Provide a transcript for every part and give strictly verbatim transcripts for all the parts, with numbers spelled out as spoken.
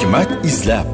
Hikmat izlab.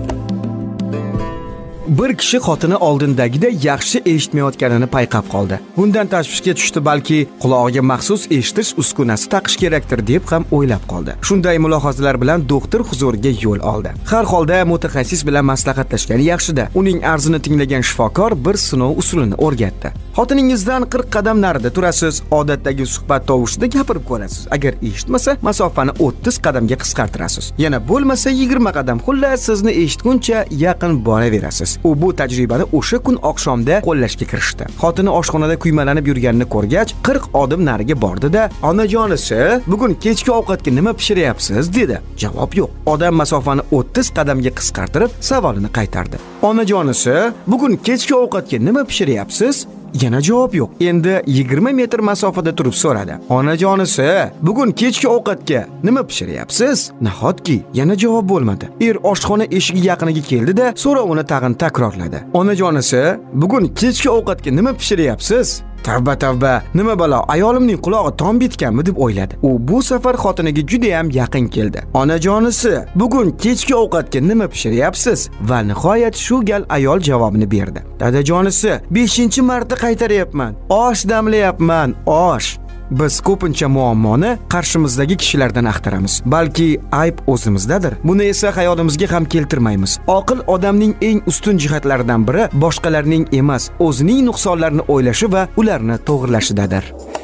Bir kishi xotini oldindagida yaxshi eshitmayotganini payqab qoldi. Bundan tashvishga tushdi, balki qulog'iga maxsus eshitish uskunasi taqish kerakdir deb ham o'ylab qoldi. Shunday mulohazalar bilan doktor huzuriga yo'l oldi. Har holda mutaxassis bilan maslahatlashgan yaxshi-da. Uning arzini tinglagan shifokor bir sinov usulini o'rgatdi. Xotiningizdan qirq qadam narida turasiz, odatdagi suhbat tovushida gapirib ko'rasiz. Agar eshitmasa, masofani o'ttiz qadamga qisqartirasiz. Yana bo'lmasa yigirma qadam, xullas sizni eshitguncha yaqin boraverasiz. U bu tajribani o'sha kun oqshomda qo'llashga kirishdi. Xotini oshxonada kuymalanib yurganini ko'rgach, qirq odim nariga bordi-da, "Onajonisi, bugun kechki ovqatga nima pishiryapsiz?" dedi. Javob yo'q. Odam masofani o'ttiz qadamga qisqartirib savolini qaytardi. "Onajonisi, bugun kechki ovqatga nima pishiryapsiz?" Yana javob yo'q. Endi yigirma metr masofada turib so'radi. "Onajonisi, bugun kechki ovqatga nima pishiryapsiz?" Nahotki yana javob bo'lmadi. Er oshxona eshigi yaqiniga keldi-da, so'rovini tag'in takrorladi. "Onajonisi, bugun kechki ovqatga nima pishiryapsiz?" Tavba tavba, nima balo, ayolimning qulog'i tom bitganmi deb o'yladi. U bu safar xotiniga juda ham yaqin keldi. "Onajonisi, bugun kechki ovqatga nima pishiryapsiz?" Va nihoyat shu gal ayol javobini berdi. "Dadajonisi, beshinchi marta qaytaryapman. Osh damlayapman, osh." Biz ko'pincha muammoni qarshimizdagi kishilardan axtaramiz. Balki ayb o'zimizdadir. Buni esa xayolimizga ham keltirmaymiz. Oqil odamning eng ustun jihatlaridan biri boshqalarning emas, o'zining nuqsonlarini o'ylashi va ularni to'g'rilashidadir.